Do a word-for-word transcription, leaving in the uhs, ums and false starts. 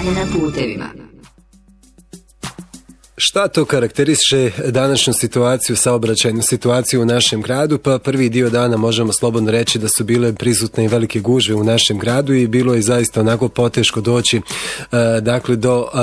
stanje na putevima. Šta to karakteriše današnju situaciju, saobraćajnu situaciju u našem gradu? Pa prvi dio dana možemo slobodno reći da su bile prisutne i velike gužve u našem gradu i bilo je zaista onako poteško doći dakle do